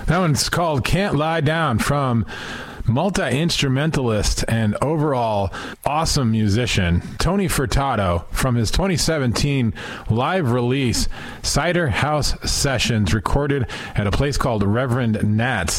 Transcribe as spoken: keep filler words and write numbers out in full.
That one's called Can't Lie Down from multi-instrumentalist and overall awesome musician Tony Furtado from his twenty seventeen live release Cider House Sessions, recorded at a place called Reverend Nat's